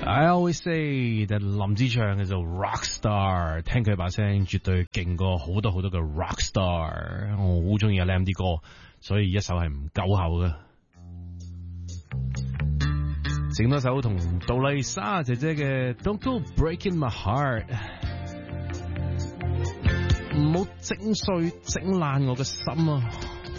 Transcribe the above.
I always say that 林子祥嘅做 rock star， 聽佢把聲絕對勁過好多好多嘅 rock star。我好中意阿 Lam 啲歌，所以一首係唔夠喉嘅。整多首同杜麗莎姐姐嘅 Don't Go Breaking My Heart， 唔好整碎整爛我嘅心啊！